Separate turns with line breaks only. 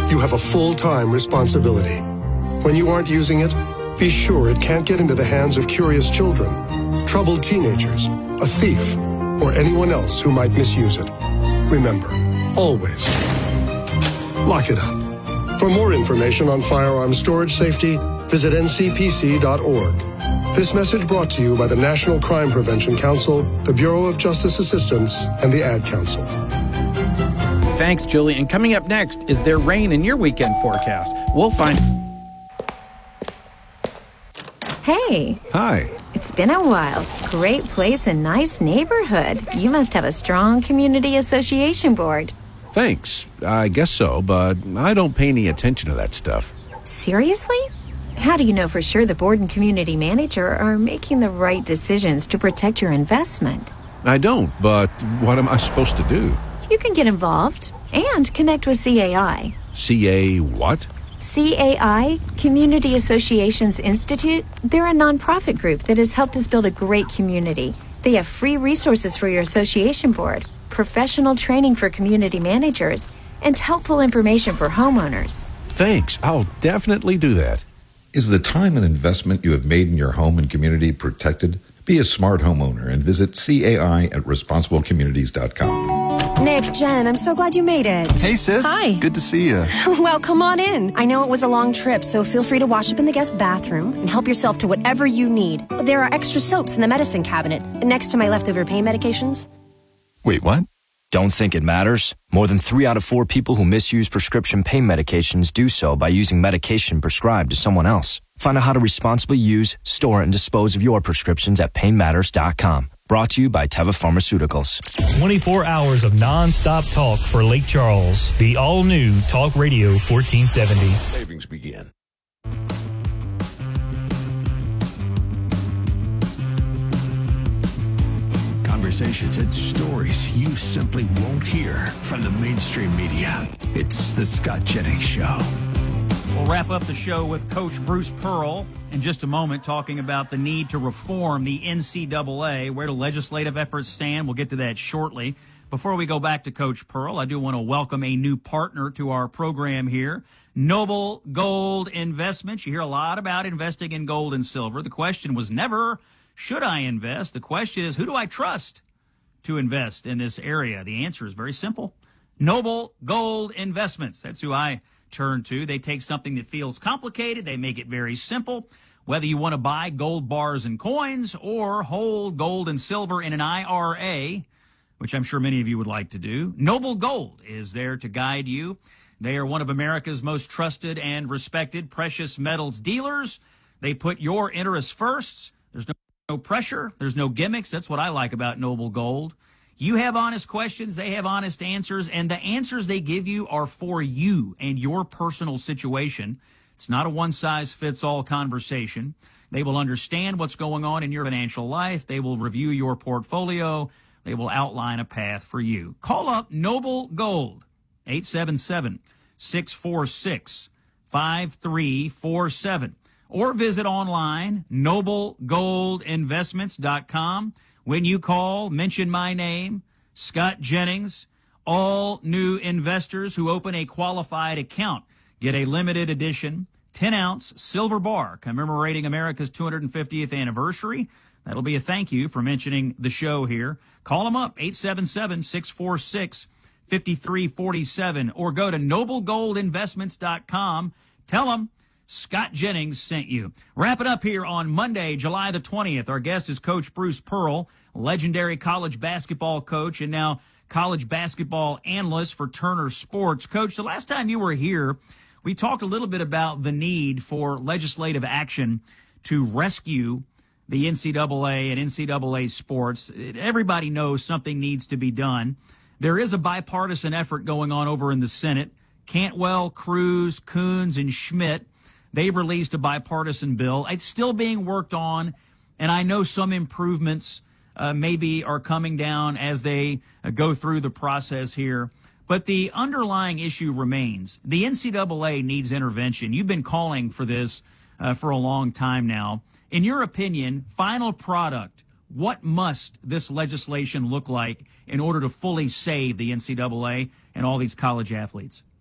you have a full-time responsibility. When you aren't using it, be sure it can't get into the hands of curious children, troubled teenagers, a thief, or anyone else who might misuse it. Remember, always, lock it up. For more information on firearms storage safety, visit ncpc.org. This message brought to you by the National Crime Prevention Council, the Bureau of Justice Assistance, and the Ad Council.
Thanks, Julie. And coming up next, is there rain in your weekend forecast? We'll find...
Hey.
Hi.
It's been a while. Great place and nice neighborhood. You must have a strong community association board.
Thanks. I guess so, but I don't pay any attention to that stuff.
Seriously? How do you know for sure the board and community manager are making the right decisions to protect your investment?
I don't, but what am I supposed to do?
You can get involved and connect with CAI.
CA what?
CAI, Community Associations Institute, they're a nonprofit group that has helped us build a great community. They have free resources for your association board, professional training for community managers, and helpful information for homeowners.
Thanks. I'll definitely do that.
Is the time and investment you have made in your home and community protected? Be a smart homeowner and visit CAI at responsiblecommunities.com.
Nick, Jen, I'm so glad you made it.
Hey, sis.
Hi.
Good to see you.
Well, come on in. I know it was a long trip, so feel free to wash up in the guest bathroom and help yourself to whatever you need. There are extra soaps in the medicine cabinet next to my leftover pain medications.
Wait, what?
Don't think it matters? More than 3 out of 4 people who misuse prescription pain medications do so by using medication prescribed to someone else. Find out how to responsibly use, store, and dispose of your prescriptions at painmatters.com. Brought to you by Teva Pharmaceuticals.
24 hours of non-stop talk for Lake Charles. The all-new Talk Radio 1470.
Savings begin.
Conversations and stories you simply won't hear from the mainstream media. It's the Scott Jennings Show.
We'll wrap up the show with Coach Bruce Pearl in just a moment, talking about the need to reform the NCAA, where do legislative efforts stand. We'll get to that shortly. Before we go back to Coach Pearl, I do want to welcome a new partner to our program here, Noble Gold Investments. You hear a lot about investing in gold and silver. The question was never, should I invest? The question is, who do I trust to invest in this area? The answer is very simple. Noble Gold Investments. That's who I turn to. They take something that feels complicated, they make it very simple. Whether you want to buy gold bars and coins or hold gold and silver in an IRA, which I'm sure many of you would like to do, Noble Gold is there to guide you. They are one of America's most trusted and respected precious metals dealers. They put your interests first. There's no pressure. There's no gimmicks. That's what I like about Noble Gold. You have honest questions, they have honest answers, and the answers they give you are for you and your personal situation. It's not a one-size-fits-all conversation. They will understand what's going on in your financial life. They will review your portfolio. They will outline a path for you. Call up Noble Gold, 877-646-5347, or visit online, noblegoldinvestments.com. When you call, mention my name, Scott Jennings. All new investors who open a qualified account get a limited edition 10-ounce silver bar commemorating America's 250th anniversary. That'll be a thank you for mentioning the show here. Call them up, 877-646-5347, or go to noblegoldinvestments.com. Tell them Scott Jennings sent you. Wrap it up here on Monday, July the 20th. Our guest is Coach Bruce Pearl, legendary college basketball coach and now college basketball analyst for Turner Sports. Coach, the last time you were here, we talked a little bit about the need for legislative action to rescue the NCAA and NCAA sports. Everybody knows something needs to be done. There is a bipartisan effort going on over in the Senate. Cantwell, Cruz, Coons, and Schmidt, they've released a bipartisan bill. It's still being worked on, and I know some improvements maybe are coming down as they go through the process here. But the underlying issue remains. The NCAA needs intervention. You've been calling for this for a long time now. In your opinion, final product, what must this legislation look like in order to fully save the NCAA and all these college athletes?